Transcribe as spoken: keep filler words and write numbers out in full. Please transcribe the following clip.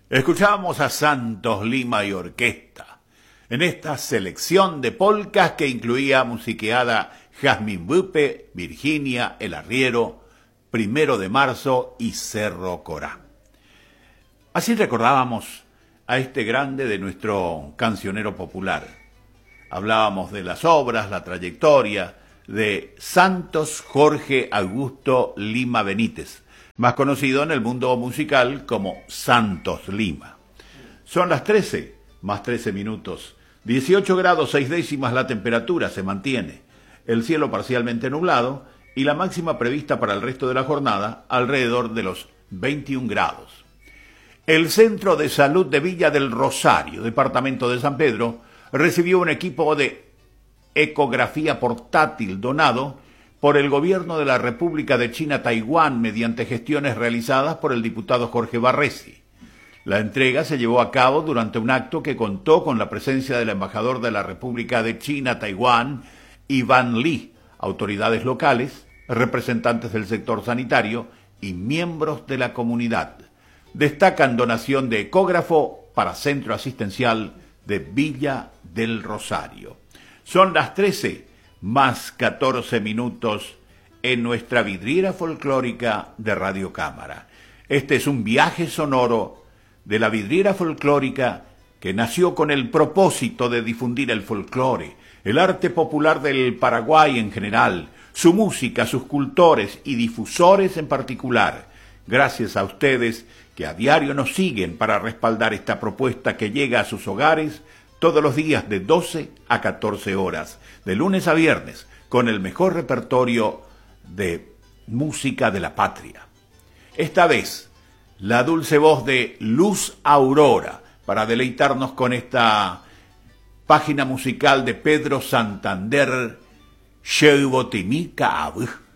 Escuchamos a Santos Lima y Orquesta en esta selección de polcas que incluía musiqueada Jazmín Bupe, Virginia, El Arriero, Primero de Marzo y Cerro Corá. Así recordábamos a este grande de nuestro cancionero popular. Hablábamos de las obras, la trayectoria de Santos Jorge Augusto Lima Benítez, más conocido en el mundo musical como Santos Lima. Son las trece, más trece minutos, dieciocho grados seis décimas la temperatura, se mantiene, el cielo parcialmente nublado y la máxima prevista para el resto de la jornada alrededor de los veintiún grados. El Centro de Salud de Villa del Rosario, departamento de San Pedro, recibió un equipo de ecografía portátil donado por el gobierno de la República de China Taiwán mediante gestiones realizadas por el diputado Jorge Barresi. La entrega se llevó a cabo durante un acto que contó con la presencia del embajador de la República de China Taiwán, Ivan Li, autoridades locales, representantes del sector sanitario y miembros de la comunidad. Destacan donación de ecógrafo para Centro Asistencial de Villa del Rosario. Son las trece más catorce minutos en nuestra vidriera folclórica de Radio Cámara. Este es un viaje sonoro de la vidriera folclórica que nació con el propósito de difundir el folclore, el arte popular del Paraguay en general, su música, sus cultores y difusores en particular. Gracias a ustedes que a diario nos siguen para respaldar esta propuesta que llega a sus hogares todos los días de doce a catorce horas, de lunes a viernes, con el mejor repertorio de música de la patria. Esta vez, la dulce voz de Luz Aurora, para deleitarnos con esta página musical de Pedro Santander, Sheubotimika Abu.